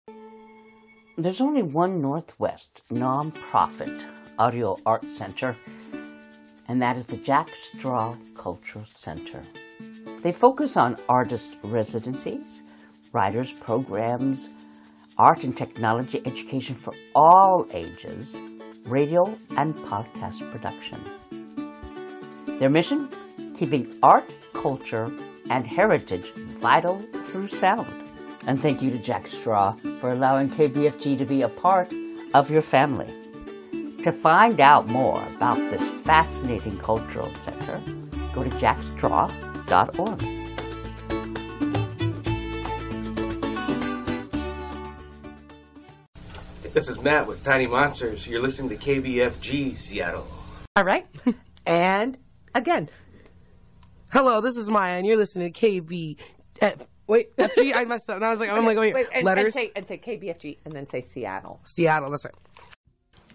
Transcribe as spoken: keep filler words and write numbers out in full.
There's only one Northwest nonprofit audio arts center, and that is the Jack Straw Cultural Center. They focus on artist residencies, writers programs, art and technology education for all ages, radio and podcast production. Their mission? Keeping art, culture, and heritage vital through sound. And thank you to Jack Straw for allowing K B F G to be a part of your family. To find out more about this fascinating cultural center, go to jack straw dot org. This is Matt with Tiny Monsters. You're listening to K B F G Seattle. All right. And again. Hello, this is Maya, and you're listening to K B F. Wait, F G? I messed up. And I was like, I'm like, wait, wait and, letters? And say, and say K B F G, and then say Seattle. Seattle, that's right.